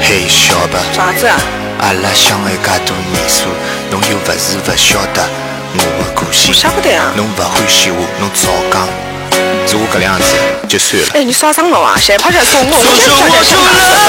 嘿，小白， 啥子啊？ 阿拉相爱介多年数，侬又勿是勿晓得我的个性。 我晓不得啊。 侬勿欢喜我，侬早讲。如果搿样子就算了。 哎，你耍张了啊？现在跑起来说我，我先跳起来。